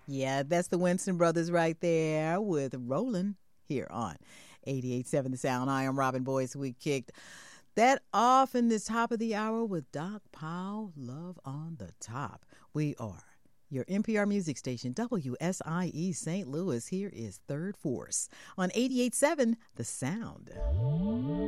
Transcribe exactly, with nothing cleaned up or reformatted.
Yeah, that's the Winston Brothers right there with Rollin' here on eighty-eight point seven The Sound. I am Robin Boyce. We kicked that off in this top of the hour with Doc Powell, Love on the Top. We are your N P R music station, W S I E Saint Louis. Here is Third Force on eighty-eight point seven The Sound.